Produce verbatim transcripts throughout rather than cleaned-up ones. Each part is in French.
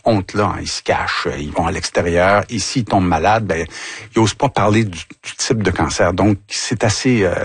honte-là. Hein. Ils se cachent, ils vont à l'extérieur. Et s'ils tombent malades, ben, ils n'osent pas parler du, du type de cancer. Donc, c'est assez... Euh,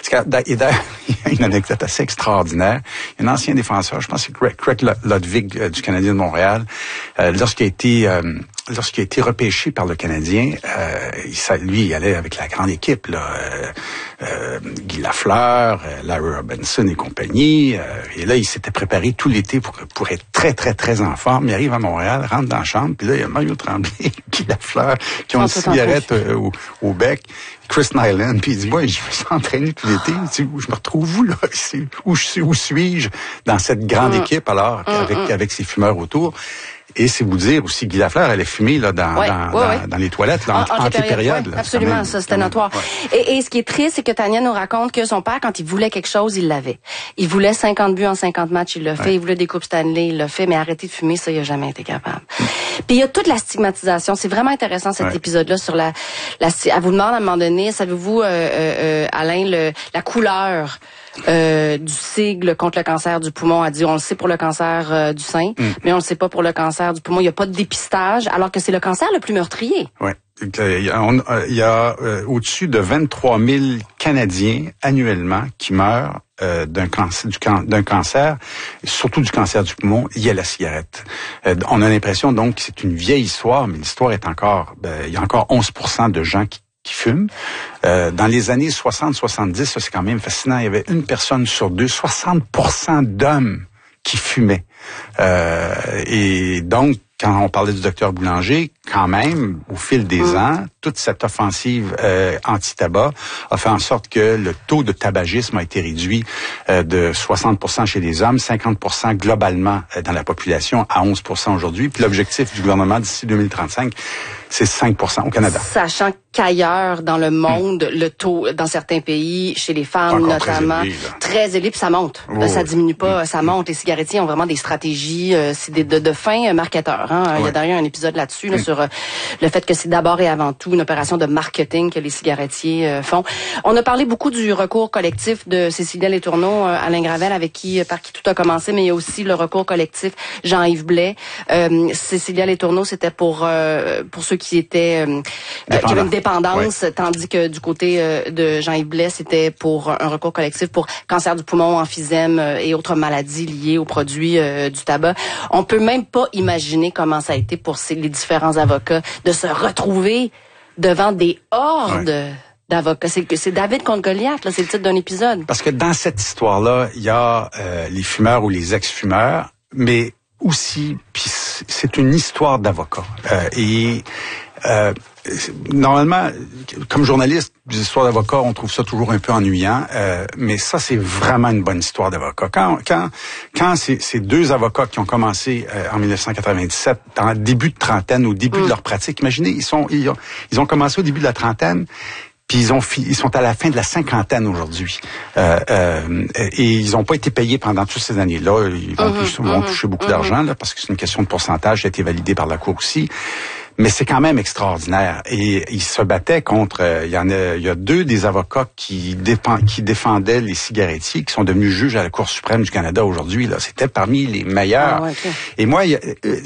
il y a une anecdote assez extraordinaire. Il y a un ancien défenseur, je pense que c'est Craig Ludwig euh, du Canadien de Montréal, euh, lorsqu'il a été... Euh, lorsqu'il a été repêché par le Canadien, euh, il, lui, il allait avec la grande équipe, là, euh, euh, Guy Lafleur, euh, Larry Robinson et compagnie. Euh, et là, il s'était préparé tout l'été pour, pour être très, très, très en forme. Il arrive à Montréal, rentre dans la chambre, puis là, il y a Mario Tremblay, Guy Lafleur, qui ont une cigarette euh, au, au bec, Chris Nyland, puis il dit, moi, je me suis entraîné tout l'été. Je me retrouve où, là? Où, je, où suis-je dans cette grande mmh. équipe, alors, mmh, avec, mmh. avec ces fumeurs autour? Et c'est vous dire aussi, Guy Lafleur, elle est fumée là, dans, ouais, dans, ouais, dans, ouais. dans les toilettes, là, en, entre les périodes. Ouais, absolument, même, ça, c'était notoire. Ouais. Et, et ce qui est triste, c'est que Tania nous raconte que son père, quand il voulait quelque chose, il l'avait. Il voulait cinquante buts en cinquante matchs, il l'a fait. Ouais. Il voulait des coupes Stanley, il l'a fait. Mais arrêter de fumer, ça, il a jamais été capable. Mm. Puis il y a toute la stigmatisation. C'est vraiment intéressant, cet ouais. épisode-là, sur la... la elle vous demande à un moment donné, savez-vous, euh, euh, Alain, le, la couleur... Euh, du sigle contre le cancer du poumon. A dit, on le sait pour le cancer euh, du sein, mm. mais on le sait pas pour le cancer du poumon. Il n'y a pas de dépistage, alors que c'est le cancer le plus meurtrier. Oui. Il y a, on, il y a euh, au-dessus de vingt-trois mille Canadiens annuellement qui meurent euh, d'un cancer, du can, d'un cancer, surtout du cancer du poumon, lié à la cigarette. Euh, on a l'impression donc que c'est une vieille histoire, mais l'histoire est encore, ben, il y a encore onze pour cent de gens qui qui fument. Euh, dans les années soixante soixante-dix, ça c'est quand même fascinant, il y avait une personne sur deux, soixante pour cent d'hommes qui fumaient. Euh, et donc, quand on parlait du docteur Boulanger, quand même, au fil des mmh. ans, toute cette offensive euh, anti-tabac a fait en sorte que le taux de tabagisme a été réduit euh, de soixante pour cent chez les hommes, cinquante pour cent globalement euh, dans la population, à onze pour cent aujourd'hui. Puis l'objectif du gouvernement d'ici deux mille trente-cinq, c'est cinq pour cent au Canada. Sachant qu'ailleurs dans le monde, mmh. le taux, dans certains pays, chez les femmes encore notamment, très élevé, très élevé, puis ça monte. Oh, ça diminue pas, mmh. ça monte. Les cigarettiers ont vraiment des stratégies, euh, c'est des, de, de fins marketeurs. Hein. Ouais. Il y a d'ailleurs un épisode là-dessus, là, mmh. sur euh, le fait que c'est d'abord et avant tout une opération de marketing que les cigarettiers euh, font. On a parlé beaucoup du recours collectif de Cécilia Letourneau, euh, Alain Gravel, avec qui, par qui tout a commencé, mais il y a aussi le recours collectif Jean-Yves Blais. Euh, Cécilia Letourneau, c'était pour euh, pour ceux qui étaient euh, qui avaient une dépendance, ouais. tandis que du côté euh, de Jean-Yves Blais, c'était pour un recours collectif pour cancer du poumon, emphysème euh, et autres maladies liées aux produits euh, du tabac. On peut même pas imaginer comment ça a été pour ces, les différents avocats de se retrouver devant des hordes ouais. d'avocats. C'est, c'est David contre Goliath, là, c'est le titre d'un épisode. Parce que dans cette histoire-là, il y a euh, les fumeurs ou les ex-fumeurs, mais aussi, puis c'est une histoire d'avocats. Euh, et euh, normalement, comme journaliste, des histoires d'avocats, on trouve ça toujours un peu ennuyant, euh, mais ça, c'est vraiment une bonne histoire d'avocat. Quand, quand, quand ces, ces deux avocats qui ont commencé euh, en dix-neuf cent quatre-vingt-dix-sept, dans le début de trentaine, au début mmh. de leur pratique, imaginez, ils sont, ils ont, ils ont commencé au début de la trentaine, puis ils ont, ils sont à la fin de la cinquantaine aujourd'hui, euh, euh, et ils n'ont pas été payés pendant toutes ces années-là. Ils vont, mmh, ils vont mmh, toucher beaucoup mmh. d'argent là, parce que c'est une question de pourcentage, ça a été validé par la Cour aussi. Mais c'est quand même extraordinaire. Et ils se battaient contre, euh, il y en a, il y a deux des avocats qui, défend, qui défendaient les cigarettiers, qui sont devenus juges à la Cour suprême du Canada aujourd'hui. Là, c'était parmi les meilleurs. Ah ouais, okay. Et moi, il y a, euh,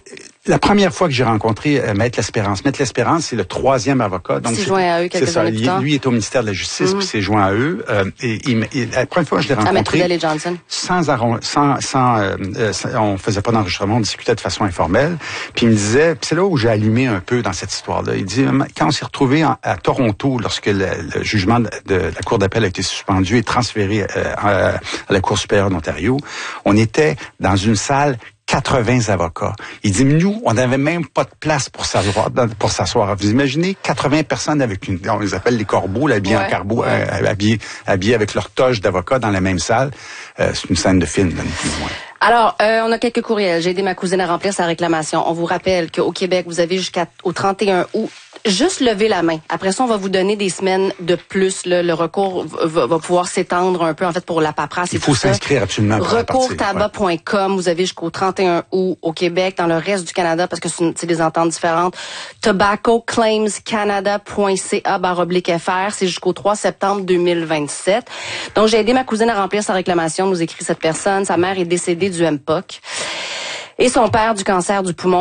la première fois que j'ai rencontré euh, Maître L'Espérance, Maître L'Espérance, c'est le troisième avocat. Donc, c'est joint à eux quelques c'est ça. années plus tard. Lui est au ministère de la Justice, mm-hmm. puis c'est joint à eux. Euh, et, et, et la première fois que je l'ai rencontré, à Maître Johnson. sans, arron, sans, sans, euh, euh, on faisait pas d'enregistrement, on discutait de façon informelle. Puis il me disait, puis c'est là où j'ai allumé un peu dans cette histoire-là. Il dit, quand on s'est retrouvé en, à Toronto, lorsque le, le jugement de, de la Cour d'appel a été suspendu et transféré euh, à, à la Cour supérieure d'Ontario, on était dans une salle quatre-vingts avocats. Il dit, nous, on n'avait même pas de place pour s'asseoir. Pour s'asseoir. Vous imaginez quatre-vingts personnes avec une, on les appelle les corbeaux, là, habillés ouais, en carbo, ouais. euh, habillés, habillés avec leur toge d'avocats dans la même salle. Euh, c'est une scène de film, là, plus ou moins. Alors, euh, on a quelques courriels. J'ai aidé ma cousine à remplir sa réclamation. On vous rappelle qu'au Québec, vous avez jusqu'au trente et un août. Juste lever la main. Après ça, on va vous donner des semaines de plus. Là. Le recours va, va pouvoir s'étendre un peu, en fait, pour la paperasse. Il faut s'inscrire absolument. recours tabac point com. Ouais. Vous avez jusqu'au trente et un août au Québec. Dans le reste du Canada, parce que c'est, une, c'est des ententes différentes, tobacco claims canada point c a barre oblique f r. C'est jusqu'au trois septembre deux mille vingt-sept. Donc, j'ai aidé ma cousine à remplir sa réclamation. Nous écrit cette personne. Sa mère est décédée du M P O C et son père du cancer du poumon.